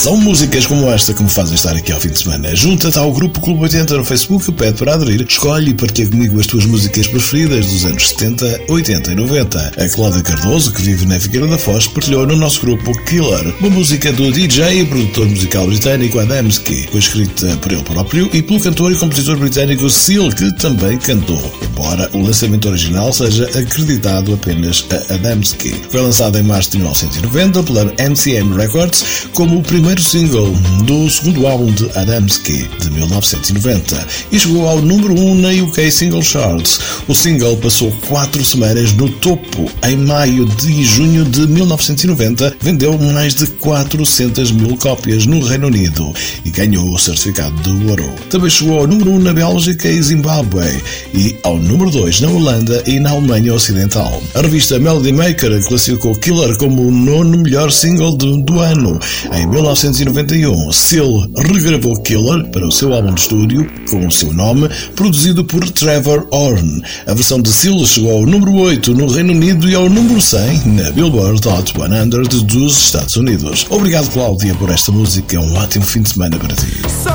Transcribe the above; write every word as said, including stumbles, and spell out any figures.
São músicas como esta que me fazem estar aqui ao fim de semana. Junta-te ao grupo Clube oitenta no Facebook, pede para aderir, escolhe e partilha comigo as tuas músicas preferidas dos anos setenta, oitenta e noventa. A Cláudia Cardoso, que vive na Figueira da Foz, partilhou no nosso grupo Killer, uma música do D J e produtor musical britânico Adamski, foi escrita por ele próprio e pelo cantor e compositor britânico Seal, que também cantou, embora o lançamento original seja acreditado apenas a Adamski. Foi lançado em março de mil novecentos e noventa pela M C M Records como o primeiro single do segundo álbum de Adamski, de mil novecentos e noventa, e chegou ao número um na U K Single Charts. O single passou quatro semanas no topo. Em maio e junho de mil novecentos e noventa, vendeu mais de quatrocentas mil cópias no Reino Unido e ganhou o certificado de ouro. Também chegou ao número um na Bélgica e Zimbábue e ao número dois na Holanda e na Alemanha Ocidental. A revista Melody Maker classificou Killer como o nono melhor single do, do ano. Em mil novecentos e noventa e um, Seal regravou Killer para o seu álbum de estúdio com o seu nome, produzido por Trevor Horn. A versão de Seal chegou ao número oito no Reino Unido e ao número cem na Billboard Hot cem dos Estados Unidos. Obrigado, Cláudia, por esta música. Um ótimo fim de semana para ti.